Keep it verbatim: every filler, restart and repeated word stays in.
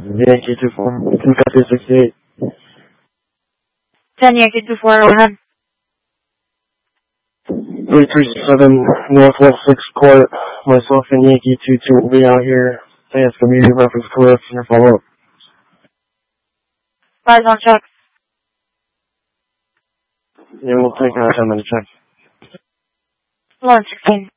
Yankee two four, two five two sixty-eight. ten Yankee two four, go ahead. three three seven Northwest sixth Court. Myself and Yankee two two will be out here. Ask immediate reference correction or follow up. Five on check. Yeah, we'll take a ten minute check. one sixteen.